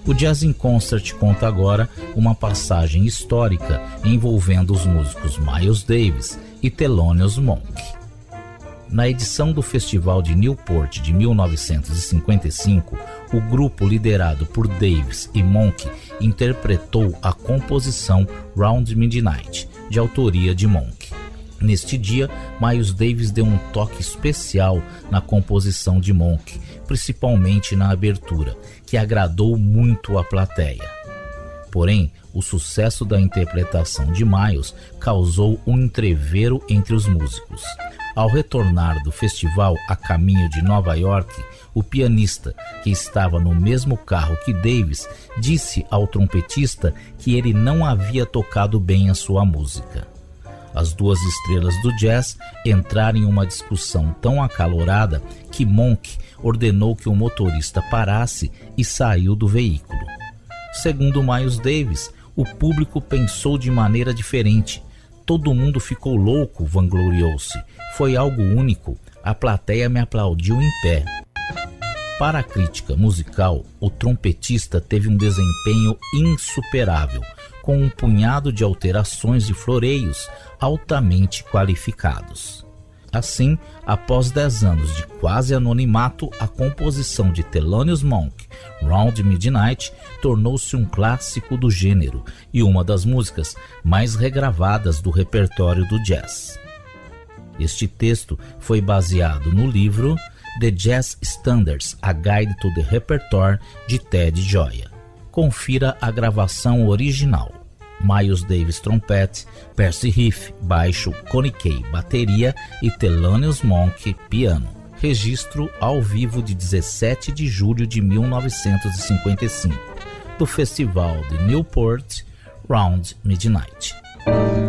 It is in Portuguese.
O Jazz in Concert conta agora uma passagem histórica envolvendo os músicos Miles Davis e Thelonious Monk. Na edição do Festival de Newport de 1955, o grupo liderado por Davis e Monk interpretou a composição Round Midnight, de autoria de Monk. Neste dia, Miles Davis deu um toque especial na composição de Monk, principalmente na abertura, que agradou muito a plateia. Porém, o sucesso da interpretação de Miles causou um entrevero entre os músicos. Ao retornar do festival a caminho de Nova York, o pianista, que estava no mesmo carro que Davis, disse ao trompetista que ele não havia tocado bem a sua música. As duas estrelas do jazz entraram em uma discussão tão acalorada que Monk ordenou que o motorista parasse e saiu do veículo. Segundo Miles Davis, o público pensou de maneira diferente. Todo mundo ficou louco, vangloriou-se. Foi algo único. A plateia me aplaudiu em pé. Para a crítica musical, o trompetista teve um desempenho insuperável, com um punhado de alterações e floreios altamente qualificados. Assim, após 10 anos de quase anonimato, a composição de Thelonious Monk, Round Midnight, tornou-se um clássico do gênero e uma das músicas mais regravadas do repertório do jazz. Este texto foi baseado no livro The Jazz Standards, A Guide to the Repertoire, de Ted Gioia. Confira a gravação original. Miles Davis trompete, Percy Riff baixo, Connie Kay bateria e Thelonious Monk piano. Registro ao vivo de 17 de julho de 1955 do Festival de Newport, Round Midnight.